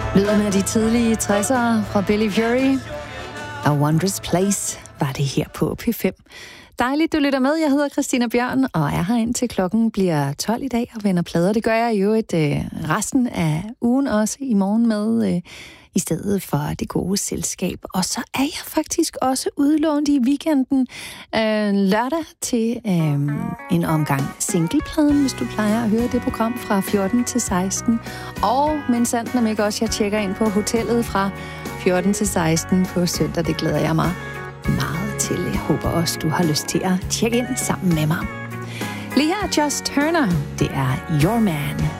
Lyderne af de tidlige 60'ere fra Billy Fury. A Wondrous Place var det her på P5. Dejligt, du lytter med. Jeg hedder Christina Bjørn, og er her indtil klokken bliver 12 i dag og vender plader. Det gør jeg jo resten af ugen også i morgen med i stedet for det gode selskab. Og så er jeg faktisk også udlånt i weekenden lørdag til en omgang singlepladen, hvis du plejer at høre det program fra 14 til 16. Og men sandt om ikke også, jeg tjekker ind på hotellet fra 14 til 16 på søndag. Det glæder jeg mig meget til. Jeg håber også, du har lyst til at tjekke ind sammen med mig. Lige her, Just Turner. Det er Your Man.